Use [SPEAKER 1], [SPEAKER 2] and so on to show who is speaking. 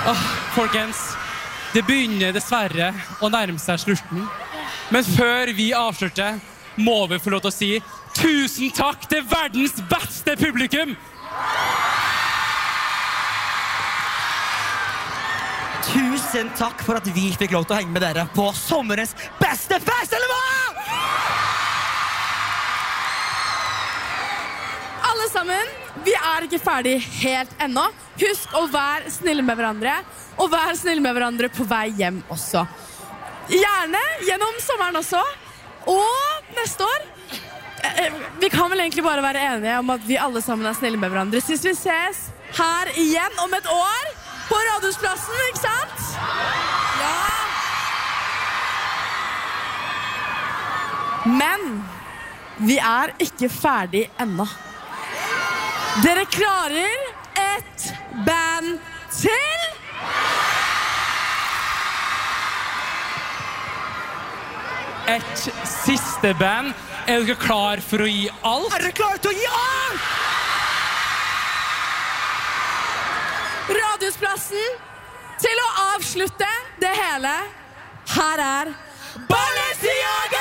[SPEAKER 1] Folkens, det begynner dessverre å nærme seg slutten. Men før vi avslutter, må vi få lov til å si tusen takk til verdens beste publikum!
[SPEAKER 2] Tusen takk for at vi fikk lov til å henge med dere på sommerens beste fest, eller hva?
[SPEAKER 3] Alle sammen, vi er ikke ferdig helt ennå. Husk å være snille med hverandre, og vær snille med hverandre på vei hjem også. Gjerne gjennom sommeren også, og neste år. Vi kan vel egentlig bare være enige om at vi alle sammen er snille med hverandre. Sist vi ses her igjen om et år, på Rådhusplassen, ikke sant? Ja. Men vi er ikke ferdig ennå. Dere klarer et band til?
[SPEAKER 1] Et siste band. Er dere klar for å gi alt?
[SPEAKER 2] Er dere klar til å gi alt?
[SPEAKER 3] Rådhusplassen til å avslutte det hele. Her er Balenciaga!